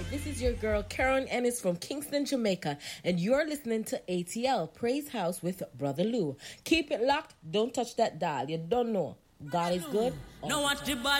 This is your girl, Karen Ennis from Kingston, Jamaica, and you're listening to ATL, Praise House with Brother Lou. Keep it locked. Don't touch that dial. You don't know. God is good. Now watch the